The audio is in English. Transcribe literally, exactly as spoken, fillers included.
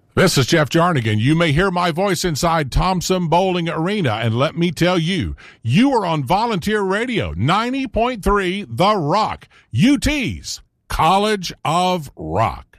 This is Jeff Jarnigan. You may hear my voice inside Thompson Bowling Arena, and let me tell you, you are on Volunteer Radio, ninety point three The Rock, U T's College of Rock.